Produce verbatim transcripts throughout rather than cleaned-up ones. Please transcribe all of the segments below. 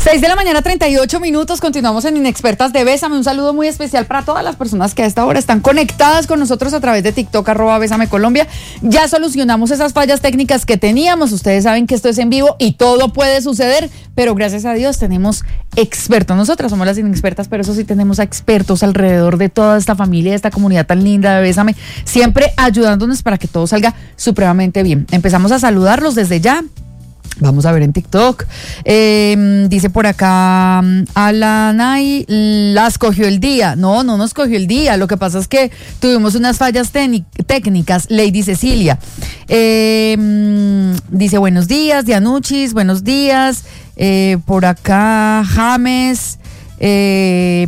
seis de la mañana, treinta y ocho minutos. Continuamos en Inexpertas de Bésame. Un saludo muy especial para todas las personas que a esta hora están conectadas con nosotros a través de TikTok, arroba Bésame Colombia. Ya solucionamos esas fallas técnicas que teníamos. Ustedes saben que esto es en vivo y todo puede suceder, pero gracias a Dios tenemos expertos. Nosotras somos las inexpertas, pero eso sí, tenemos a expertos alrededor de toda esta familia, de esta comunidad tan linda de Bésame, siempre ayudándonos para que todo salga supremamente bien. Empezamos a saludarlos desde ya. Vamos a ver en TikTok. Eh, dice por acá, Alanay, las cogió el día. No, no nos cogió el día. Lo que pasa es que tuvimos unas fallas técnicas. Lady Cecilia. Eh, dice buenos días, Dianuchis, buenos días. Eh, por acá, James. Eh,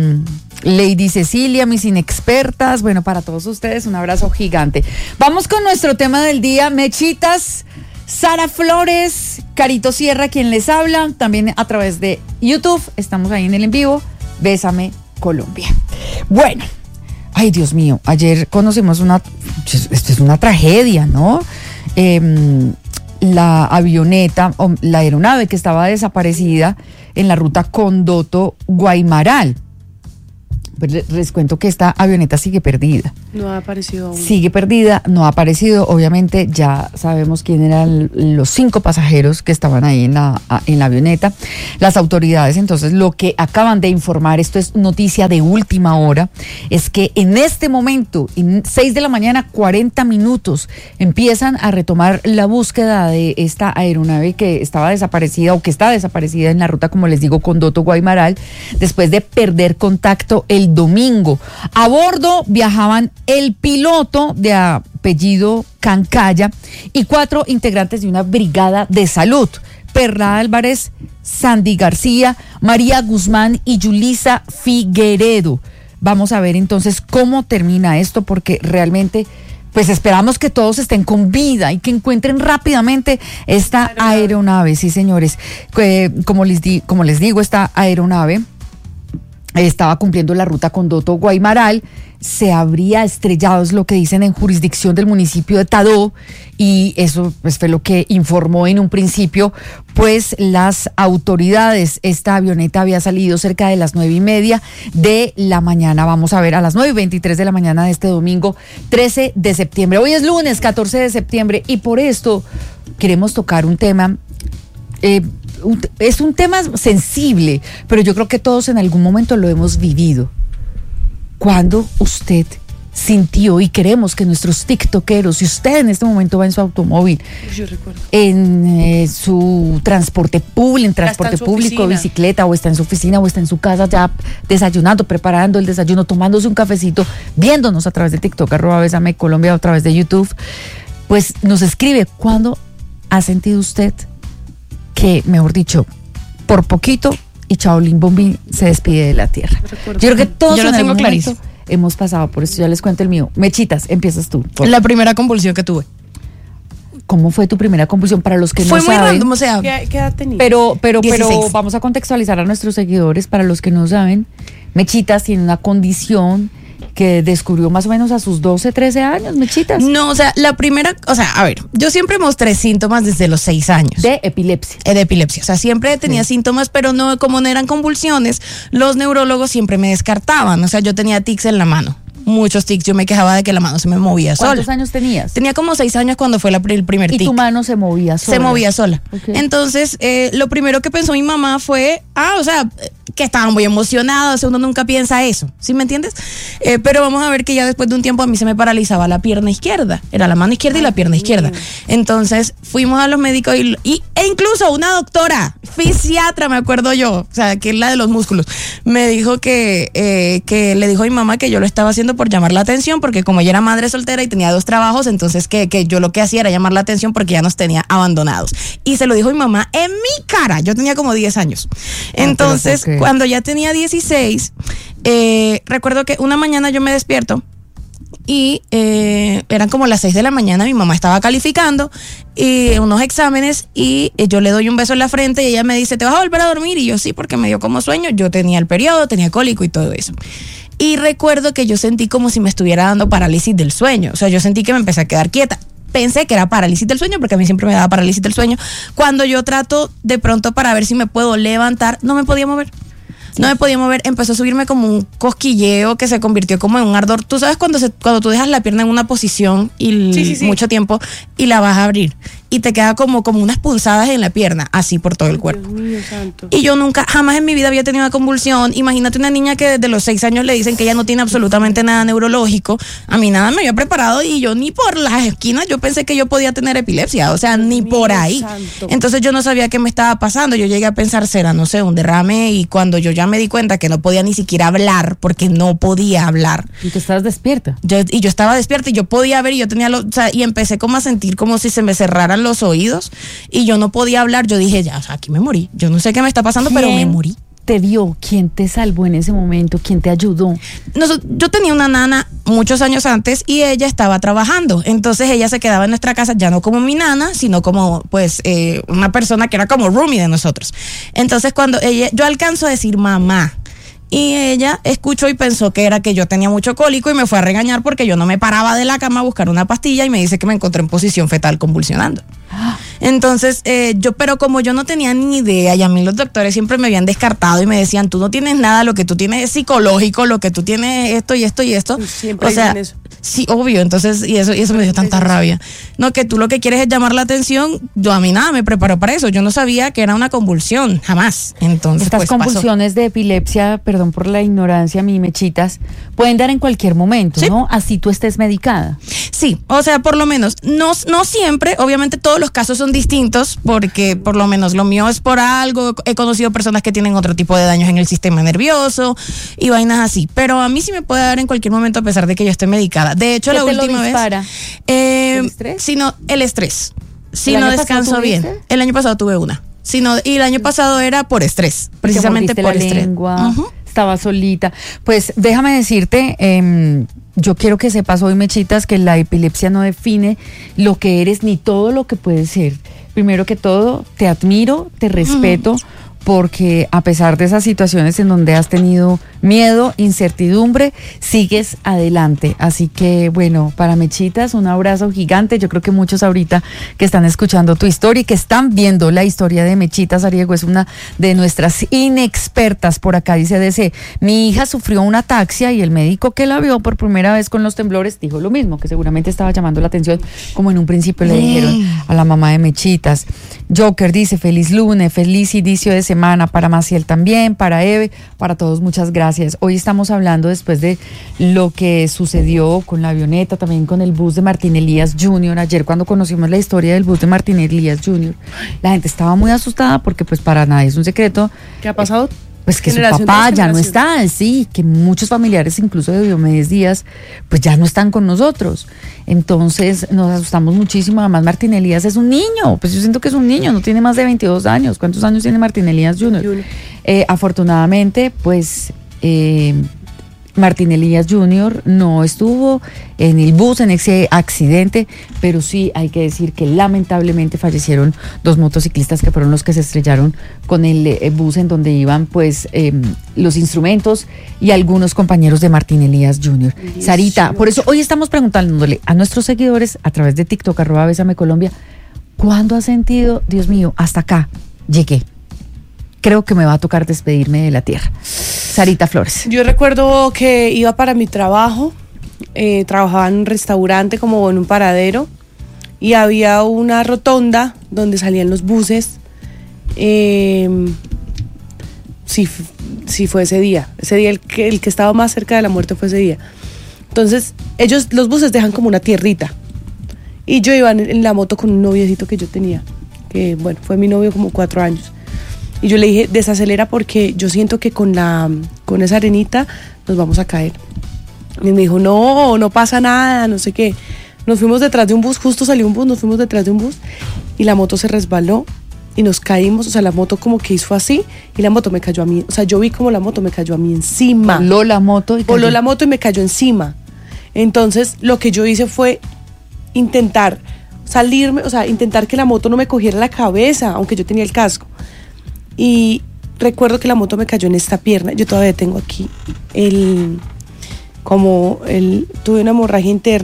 Lady Cecilia, mis inexpertas. Bueno, para todos ustedes, un abrazo gigante. Vamos con nuestro tema del día, Mechitas. Sara Flores, Carito Sierra, quien les habla, también a través de YouTube, estamos ahí en el en vivo, Bésame Colombia. Bueno, ay Dios mío, ayer conocimos una, esto es una tragedia, ¿no? Eh, la avioneta, o la aeronave que estaba desaparecida en la ruta Condoto-Guaymaral. Pues les cuento que esta avioneta sigue perdida. No ha aparecido aún. Sigue perdida, no ha aparecido. Obviamente ya sabemos quién eran los cinco pasajeros que estaban ahí en la, en la avioneta. Las autoridades, entonces, lo que acaban de informar, esto es noticia de última hora, es que en este momento, en seis de la mañana, cuarenta minutos, empiezan a retomar la búsqueda de esta aeronave que estaba desaparecida o que está desaparecida en la ruta, como les digo, Condoto-Guaymaral, después de perder contacto el domingo. A bordo viajaban el piloto de apellido Cancaya y cuatro integrantes de una brigada de salud: Perla Álvarez, Sandy García, María Guzmán y Yulisa Figueredo. Vamos a ver entonces cómo termina esto, porque realmente pues esperamos que todos estén con vida y que encuentren rápidamente esta aeronave. aeronave. Sí, señores, eh, como les di, como les digo, esta aeronave estaba cumpliendo la ruta Condoto-Guaymaral, se habría estrellado, es lo que dicen en jurisdicción del municipio de Tadó, y eso pues fue lo que informó en un principio pues las autoridades. Esta avioneta había salido cerca de las nueve y media de la mañana, vamos a ver, a las nueve y veintitrés de la mañana de este domingo trece de septiembre. Hoy es lunes catorce de septiembre y por esto queremos tocar un tema eh, es un tema sensible, pero yo creo que todos en algún momento lo hemos vivido. Cuando usted sintió, y queremos que nuestros tiktokeros, si usted en este momento va en su automóvil, yo recuerdo, en eh, su transporte público, en transporte público, oficina, bicicleta, o está en su oficina, o está en su casa ya desayunando, preparando el desayuno, tomándose un cafecito, viéndonos a través de TikTok, arroba Bésame Colombia, o a través de YouTube, pues nos escribe, ¿cuándo ha sentido usted que, mejor dicho, por poquito y Chaolín Bombín se despide de la tierra? Recuerdo. Yo creo que todos Yo lo en tengo algún clarísimo. momento hemos pasado por eso. Ya les cuento el mío. Mechitas, empiezas tú. La primera convulsión que tuve. ¿Cómo fue tu primera convulsión? Para los que fue no muy saben. random, o sea, ¿Qué, qué edad tenías? Pero, pero, pero dieciséis. vamos a contextualizar a nuestros seguidores. Para los que no saben, Mechitas tiene una condición que descubrió más o menos a sus doce, trece años, Mechitas. No, o sea, la primera, o sea, a ver, yo siempre mostré síntomas desde los seis años. De epilepsia. Eh, de epilepsia, o sea, siempre tenía sí. síntomas, pero no, como no eran convulsiones, los neurólogos siempre me descartaban, o sea, yo tenía tics en la mano. Muchos tics, yo me quejaba de que la mano se me movía sola. ¿Cuántos años tenías? Tenía como seis años cuando fue la, el primer tic. Y tu mano se movía sola. Se movía sola. Okay. Entonces, eh, lo primero que pensó mi mamá fue, ah, o sea, que estaba muy emocionada, o sea, uno nunca piensa eso, ¿sí me entiendes? Eh, pero vamos a ver que ya después de un tiempo a mí se me paralizaba la pierna izquierda, era la mano izquierda y la pierna izquierda. Entonces, fuimos a los médicos y, y, e incluso una doctora, fisiatra, me acuerdo yo, o sea, que es la de los músculos, me dijo que, eh, que le dijo a mi mamá que yo lo estaba haciendo por llamar la atención, porque como ella era madre soltera y tenía dos trabajos, entonces que, que yo lo que hacía era llamar la atención porque ya nos tenía abandonados. Y se lo dijo mi mamá en mi cara, yo tenía como diez años. Entonces, ah, cuando ya tenía dieciséis, eh, recuerdo que una mañana yo me despierto y eh, eran como las seis de la mañana, mi mamá estaba calificando y unos exámenes y yo le doy un beso en la frente y ella me dice, ¿te vas a volver a dormir? Y yo sí, porque me dio como sueño, yo tenía el periodo, tenía cólico y todo eso. Y recuerdo que yo sentí como si me estuviera dando parálisis del sueño, o sea, yo sentí que me empecé a quedar quieta. pensé que era parálisis del sueño, porque a mí siempre me daba parálisis del sueño. Cuando yo trato de pronto para ver si me puedo levantar, no me podía mover. No me podía mover, empezó a subirme como un cosquilleo que se convirtió como en un ardor. Tú sabes cuando se, cuando tú dejas la pierna en una posición y sí, sí, sí. mucho tiempo y la vas a abrir y te queda como, como unas punzadas en la pierna, así por todo el cuerpo. Dios mío santo. Y yo nunca, jamás en mi vida había tenido una convulsión. Imagínate una niña que desde los seis años le dicen que ella no tiene absolutamente nada neurológico. A mí nada me había preparado y yo ni por las esquinas yo pensé que yo podía tener epilepsia, o sea, ni Dios por mío ahí. santo. Entonces yo no sabía qué me estaba pasando. Yo llegué a pensar, será, no sé, un derrame, y cuando yo ya me di cuenta que no podía ni siquiera hablar, porque no podía hablar. Y tú estabas despierta. Yo, y yo estaba despierta y yo podía ver y yo tenía los, o sea, y empecé como a sentir como si se me cerraran los oídos y yo no podía hablar. Yo dije, ya, o sea, aquí me morí. Yo no sé qué me está pasando, pero me morí. ¿Te vio? ¿Quién te salvó en ese momento? ¿Quién te ayudó? Nos- yo tenía una nana muchos años antes y ella estaba trabajando, entonces ella se quedaba en nuestra casa ya no como mi nana, sino como pues eh, una persona que era como roomie de nosotros. Entonces cuando ella, yo alcanzo a decir mamá, y ella escuchó y pensó que era que yo tenía mucho cólico y me fue a regañar porque yo no me paraba de la cama a buscar una pastilla y me dice que me encontré en posición fetal convulsionando. Entonces, eh, yo, pero como yo no tenía ni idea, y a mí los doctores siempre me habían descartado y me decían, tú no tienes nada, lo que tú tienes es psicológico, lo que tú tienes es esto y esto y esto. Siempre o sea, dicen eso. sí, obvio, entonces, y eso, y eso me dio tanta rabia. No, que tú lo que quieres es llamar la atención, yo a mí nada me preparó para eso, yo no sabía que era una convulsión, jamás. Entonces, Estas pues, pasó. convulsiones de epilepsia, perdón por la ignorancia, mi mechitas, pueden dar en cualquier momento, Sí. ¿no? Así tú estés medicada. Sí, o sea, por lo menos, no, no siempre, obviamente todos los casos son distintos, porque por lo menos lo mío es por algo, he conocido personas que tienen otro tipo de daños en el sistema nervioso y vainas así, pero a mí sí me puede dar en cualquier momento a pesar de que yo esté medicada. De hecho, ¿Qué la te lo última vez... dispara? eh, ¿El estrés? Si no, el estrés. Si ¿El no año pasado descanso bien. tuviste? El año pasado tuve una. Si no, y el año pasado era por estrés, precisamente Te por mordiste la estrés. lengua, Ujú. estaba solita. Pues déjame decirte, em, yo quiero que sepas hoy, mechitas, que la epilepsia no define lo que eres ni todo lo que puedes ser. Primero que todo, te admiro, te respeto, porque a pesar de esas situaciones en donde has tenido miedo, incertidumbre, sigues adelante. Así que, bueno, para mechitas, un abrazo gigante. Yo creo que muchos ahorita que están escuchando tu historia y que están viendo la historia de Mechitas Ariego es una de nuestras inexpertas. Por acá dice D C, mi hija sufrió una ataxia y el médico que la vio por primera vez con los temblores dijo lo mismo, que seguramente estaba llamando la atención, como en un principio le dijeron a la mamá de Mechitas. Joker dice, feliz lunes, feliz inicio de semana para Maciel también, para Eve, para todos, muchas gracias. Hoy estamos hablando después de lo que sucedió con la avioneta, también con el bus de Martín Elías junior Ayer cuando conocimos la historia del bus de Martín Elías junior, la gente estaba muy asustada porque pues para nadie es un secreto. ¿Qué ha pasado? Pues que su Generación papá tras ya no generación. está, sí, que muchos familiares, incluso de Diomedes Díaz, pues ya no están con nosotros. Entonces nos asustamos muchísimo. Además, Martín Elías es un niño, pues yo siento que es un niño, no tiene más de veintidós años. ¿Cuántos años tiene Martín Elías junior? Junior. Eh, afortunadamente, pues eh, Martín Elías junior no estuvo en el bus en ese accidente, pero sí hay que decir que lamentablemente fallecieron dos motociclistas que fueron los que se estrellaron con el eh, bus en donde iban pues eh, los instrumentos y algunos compañeros de Martín Elías junior Sarita, por eso hoy estamos preguntándole a nuestros seguidores a través de TikTok, arroba Bésame Colombia, ¿cuándo has sentido, Dios mío, hasta acá llegué? Creo que me va a tocar despedirme de la tierra. Sarita Flores. Yo recuerdo que iba para mi trabajo, eh, trabajaba en un restaurante como en un paradero y había una rotonda donde salían los buses. Eh, sí, f- sí fue ese día, ese día el que, el que estaba más cerca de la muerte fue ese día. Entonces ellos, los buses dejan como una tierrita y yo iba en, en la moto con un noviecito que yo tenía, que bueno, fue mi novio como cuatro años. Y yo le dije, desacelera porque yo siento que con la con esa arenita nos vamos a caer. Y me dijo, no, no pasa nada, no sé qué. Nos fuimos detrás de un bus, justo salió un bus, nos fuimos detrás de un bus y la moto se resbaló y nos caímos. O sea, la moto como que hizo así y la moto me cayó a mí. O sea, yo vi como la moto me cayó a mí encima. Voló la moto y Voló cayó. la moto y me cayó encima. Entonces, lo que yo hice fue intentar salirme, o sea, intentar que la moto no me cogiera la cabeza, aunque yo tenía el casco. Y recuerdo que la moto me cayó en esta pierna. Yo todavía tengo aquí el, como el, tuve una hemorragia interna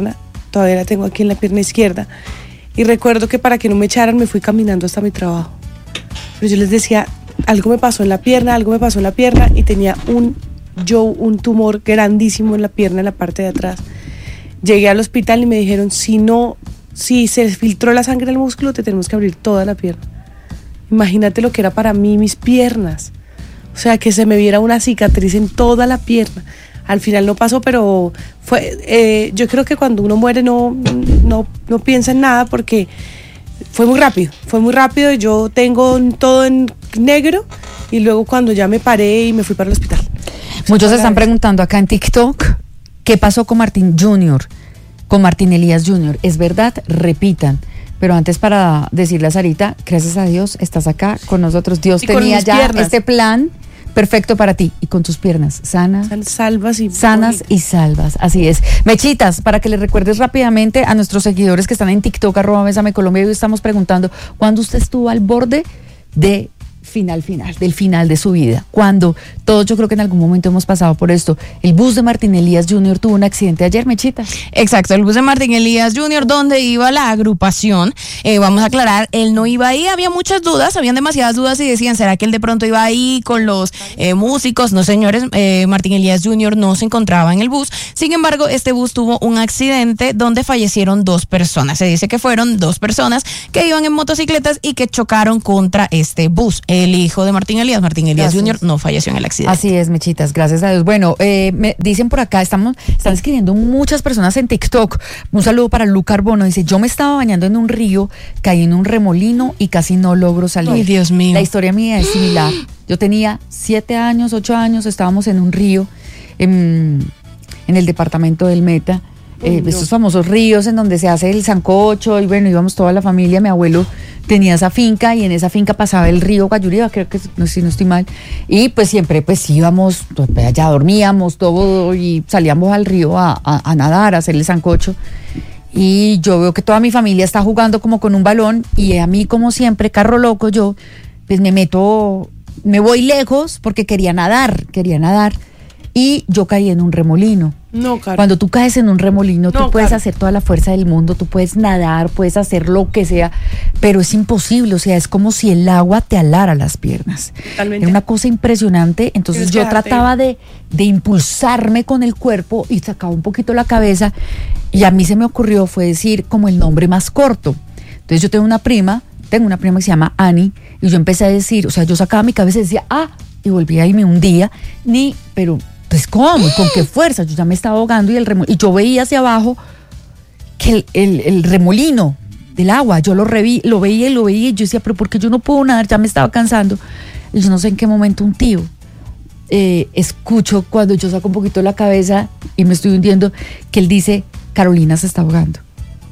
todavía la tengo aquí en la pierna izquierda. Y recuerdo que para que no me echaran me fui caminando hasta mi trabajo. Pero yo les decía, algo me pasó en la pierna, algo me pasó en la pierna, y tenía un, yo, un tumor grandísimo en la pierna, en la parte de atrás. Llegué al hospital y me dijeron, si no, si se filtró la sangre del músculo, te tenemos que abrir toda la pierna. Imagínate lo que era para mí mis piernas. O sea, que se me viera una cicatriz en toda la pierna. Al final no pasó, pero fue, eh, yo creo que cuando uno muere no, no, no piensa en nada, porque fue muy rápido, fue muy rápido. Yo tengo todo en negro y luego cuando ya me paré y me fui para el hospital. Muchos se están preguntando acá en TikTok, ¿qué pasó con Martín Junior? Con Martín Elías Junior. ¿Es verdad? Repitan. Pero antes, para decirle a Sarita, gracias a Dios estás acá con nosotros. Dios y tenía ya piernas. Este plan perfecto para ti, y con tus piernas sanas, salvas y sanas bonitas. Y salvas, así es. Mechitas, para que les recuerdes rápidamente a nuestros seguidores que están en TikTok, arroba Bésame Colombia, y hoy estamos preguntando, ¿cuándo usted estuvo al borde de final, final, del final de su vida? Cuando todos, yo creo que en algún momento hemos pasado por esto. El bus de Martín Elías Junior tuvo un accidente ayer, Mechita. Exacto, el bus de Martín Elías Junior, donde iba la agrupación, eh, vamos a aclarar, él no iba ahí, había muchas dudas, habían demasiadas dudas y decían, ¿será que él de pronto iba ahí con los eh, músicos? No, señores, eh, Martín Elías Junior no se encontraba en el bus. Sin embargo, este bus tuvo un accidente donde fallecieron dos personas. Se dice que fueron dos personas que iban en motocicletas y que chocaron contra este bus. El hijo de Martín Elías, Martín Elías gracias. Junior, no falleció en el accidente. Así es, Mechitas, gracias a Dios. Bueno, eh, me dicen por acá, estamos, están escribiendo muchas personas en TikTok. Un saludo para Lu Carbono, dice, yo me estaba bañando en un río, caí en un remolino y casi no logro salir. Ay, Dios mío. La historia mía es similar. Yo tenía siete años, ocho años, estábamos en un río en, en el departamento del Meta. Eh, no. Estos famosos ríos en donde se hace el sancocho, y bueno, íbamos toda la familia. Mi abuelo tenía esa finca y en esa finca pasaba el río Guayuriba, creo que no, si no estoy mal, y pues siempre pues íbamos, pues allá dormíamos todo y salíamos al río a, a, a nadar, a hacer el sancocho. Y yo veo que toda mi familia está jugando como con un balón, y a mí, como siempre, carro loco, yo pues me meto, me voy lejos porque quería nadar, quería nadar y yo caí en un remolino. No, Caro. Cuando tú caes en un remolino, no, tú puedes Caro. hacer toda la fuerza del mundo, tú puedes nadar, puedes hacer lo que sea, pero es imposible. O sea, es como si el agua te alara las piernas. Totalmente. Era una cosa impresionante. Entonces yo trataba de, de impulsarme con el cuerpo y sacaba un poquito la cabeza, y a mí se me ocurrió fue decir como el nombre más corto. Entonces yo tengo una prima, tengo una prima que se llama Ani, y yo empecé a decir, o sea, yo sacaba mi cabeza y decía, ah, y volvía y me hundía, ni, pero... Pues ¿cómo? ¿Con qué fuerza? Yo ya me estaba ahogando y el remolino, y yo veía hacia abajo que el, el, el remolino del agua, yo lo reví, lo veía y lo veía, y yo decía, pero ¿por qué yo no puedo nadar? Ya me estaba cansando. Y yo no sé en qué momento un tío, eh, escucho cuando yo saco un poquito la cabeza y me estoy hundiendo, que él dice, Carolina se está ahogando.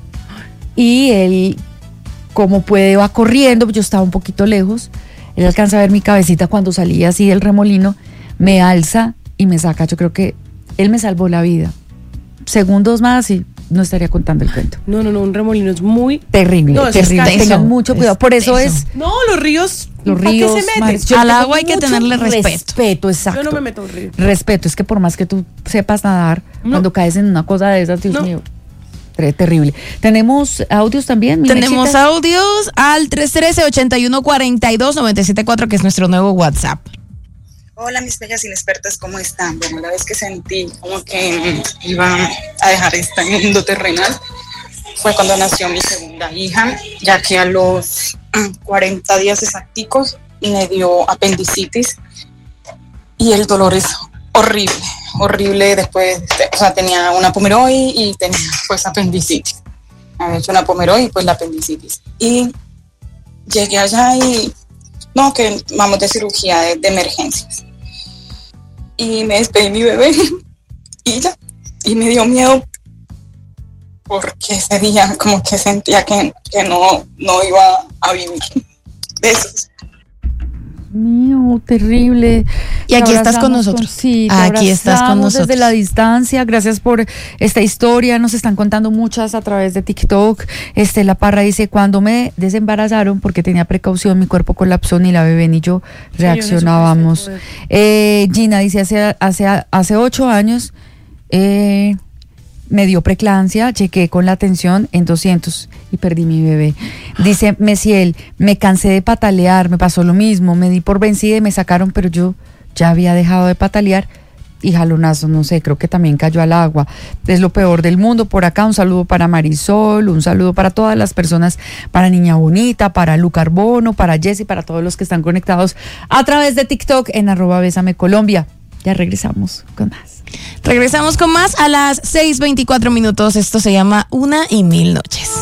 Y él, como puede, va corriendo, yo estaba un poquito lejos, él alcanza a ver mi cabecita cuando salía así del remolino, me alza y me saca. Yo creo que él me salvó la vida. Segundos más y no estaría contando el cuento. No, no, no, un remolino es muy terrible, no, terrible. Es Tengan mucho cuidado. es Por eso tenso. es. No, los ríos. Los ríos. ¿Para qué se meten? Yo al agua hay que tenerle respeto. Respeto, exacto. Yo no me meto en río. Respeto, es que por más que tú sepas nadar, no. Cuando caes en una cosa de esas, Dios no. mío. Terrible. ¿Tenemos audios también? Tenemos mechitas? audios al tres uno tres, ocho uno cuatro dos, nueve siete cuatro, que es nuestro nuevo WhatsApp. Hola, mis bellas inexpertas, ¿cómo están? Bueno, la vez que sentí como que iba a dejar este mundo terrenal fue cuando nació mi segunda hija, ya que a los cuarenta días exacticos me dio apendicitis y el dolor es horrible, horrible después, o sea, tenía una pomeroide y tenía pues apendicitis. Me había hecho una pomeroide y pues la apendicitis. Y llegué allá y no, que vamos de cirugía de, de emergencias. Y me despedí de mi bebé y ya, y me dio miedo porque ese día como que sentía que, que no, no iba a vivir. Besos. Mío, terrible. Y aquí estás con nosotros. Con, sí, aquí estás con nosotros. Desde la distancia. Gracias por esta historia. Nos están contando muchas a través de TikTok. Estela Parra dice, cuando me desembarazaron, porque tenía precaución, mi cuerpo colapsó, ni la bebé ni yo reaccionábamos. Sí, yo no sé, pues.. eh, Gina dice, hace, hace, hace ocho años, eh, me dio preclancia, chequé con la atención en doscientos y perdí mi bebé. Dice Mesiel, me cansé de patalear, me pasó lo mismo, me di por vencida y me sacaron, pero yo ya había dejado de patalear y jalonazo, no sé, creo que también cayó al agua. Es lo peor del mundo. Por acá un saludo para Marisol, un saludo para todas las personas, para Niña Bonita, para Lu Carbono, para Jessy, para todos los que están conectados a través de TikTok en arroba Bésame Colombia. Ya regresamos con más. Regresamos con más a las seis veinticuatro minutos. Esto se llama Una y Mil Noches.